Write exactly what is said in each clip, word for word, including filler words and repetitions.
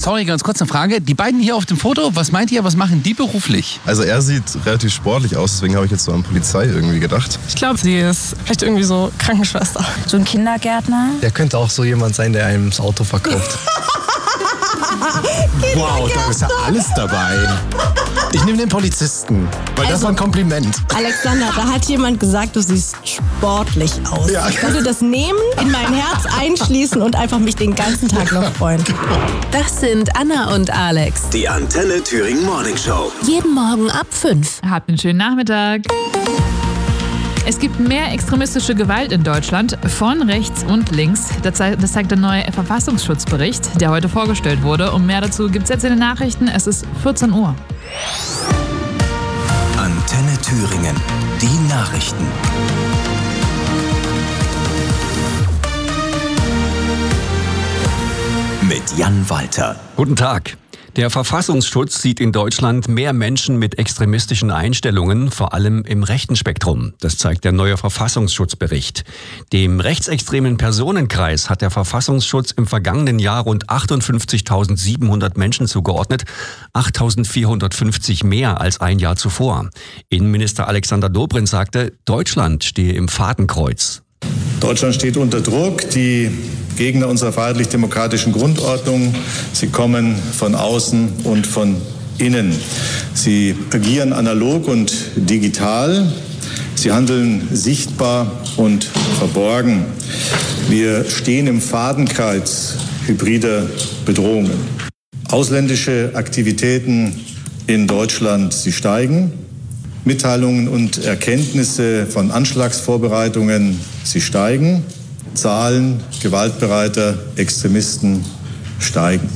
Sorry, ganz kurz eine Frage. Die beiden hier auf dem Foto, was meint ihr, was machen die beruflich? Also er sieht relativ sportlich aus, deswegen habe ich jetzt so an Polizei irgendwie gedacht. Ich glaube, sie ist echt irgendwie so Krankenschwester. So ein Kindergärtner. Der könnte auch so jemand sein, der einem das Auto verkauft. Wow, da ist ja alles dabei. Ich nehme den Polizisten, weil also, das war ein Kompliment. Alexander, da hat jemand gesagt, du siehst sportlich aus. Ja. Ich würde das nehmen, in mein Herz einschließen und einfach mich den ganzen Tag noch freuen. Das sind Anna und Alex. Die Antenne Thüringen Morning Show. Jeden Morgen ab fünf. Habt einen schönen Nachmittag. Es gibt mehr extremistische Gewalt in Deutschland, von rechts und links. Das zeigt der neue Verfassungsschutzbericht, der heute vorgestellt wurde. Und mehr dazu gibt es jetzt in den Nachrichten. Es ist vierzehn Uhr. Antenne Thüringen. Die Nachrichten. Mit Jan Walter. Guten Tag. Der Verfassungsschutz sieht in Deutschland mehr Menschen mit extremistischen Einstellungen, vor allem im rechten Spektrum. Das zeigt der neue Verfassungsschutzbericht. Dem rechtsextremen Personenkreis hat der Verfassungsschutz im vergangenen Jahr rund achtundfünfzigtausendsiebenhundert Menschen zugeordnet, achttausendvierhundertfünfzig mehr als ein Jahr zuvor. Innenminister Alexander Dobrindt sagte, Deutschland stehe im Fadenkreuz. Deutschland steht unter Druck. Die Gegner unserer freiheitlich-demokratischen Grundordnung, sie kommen von außen und von innen. Sie agieren analog und digital. Sie handeln sichtbar und verborgen. Wir stehen im Fadenkreuz hybrider Bedrohungen. Ausländische Aktivitäten in Deutschland, sie steigen. Mitteilungen und Erkenntnisse von Anschlagsvorbereitungen, sie steigen. Zahlen gewaltbereiter Extremisten steigen.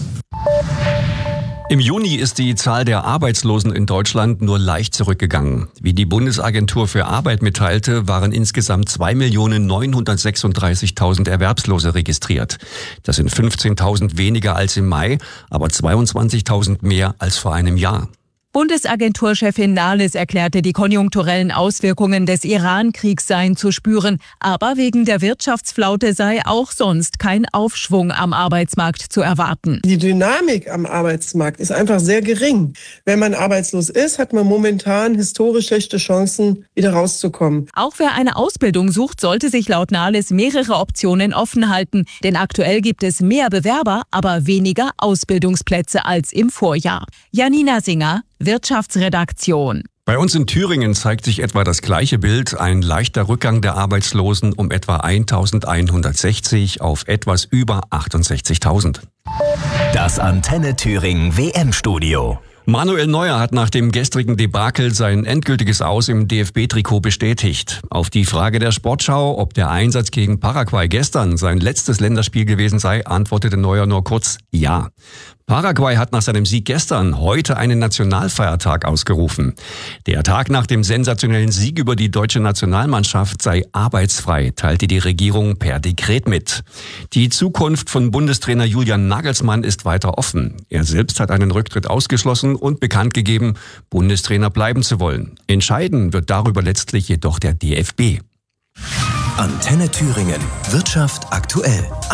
Im Juni ist die Zahl der Arbeitslosen in Deutschland nur leicht zurückgegangen. Wie die Bundesagentur für Arbeit mitteilte, waren insgesamt zwei Millionen neunhundertsechsunddreißigtausend Erwerbslose registriert. Das sind fünfzehntausend weniger als im Mai, aber zweiundzwanzigtausend mehr als vor einem Jahr. Bundesagenturchefin Nahles erklärte, die konjunkturellen Auswirkungen des Iran-Kriegs seien zu spüren. Aber wegen der Wirtschaftsflaute sei auch sonst kein Aufschwung am Arbeitsmarkt zu erwarten. Die Dynamik am Arbeitsmarkt ist einfach sehr gering. Wenn man arbeitslos ist, hat man momentan historisch schlechte Chancen, wieder rauszukommen. Auch wer eine Ausbildung sucht, sollte sich laut Nahles mehrere Optionen offen halten. Denn aktuell gibt es mehr Bewerber, aber weniger Ausbildungsplätze als im Vorjahr. Janina Singer, Wirtschaftsredaktion. Bei uns in Thüringen zeigt sich etwa das gleiche Bild, ein leichter Rückgang der Arbeitslosen um etwa eintausendeinhundertsechzig auf etwas über achtundsechzigtausend. Das Antenne Thüringen W M-Studio. Manuel Neuer hat nach dem gestrigen Debakel sein endgültiges Aus im D F B-Trikot bestätigt. Auf die Frage der Sportschau, ob der Einsatz gegen Paraguay gestern sein letztes Länderspiel gewesen sei, antwortete Neuer nur kurz ja. Paraguay hat nach seinem Sieg gestern heute einen Nationalfeiertag ausgerufen. Der Tag nach dem sensationellen Sieg über die deutsche Nationalmannschaft sei arbeitsfrei, teilte die Regierung per Dekret mit. Die Zukunft von Bundestrainer Julian Nagelsmann ist weiter offen. Er selbst hat einen Rücktritt ausgeschlossen und bekannt gegeben, Bundestrainer bleiben zu wollen. Entscheiden wird darüber letztlich jedoch der D F B. Antenne Thüringen. Wirtschaft aktuell.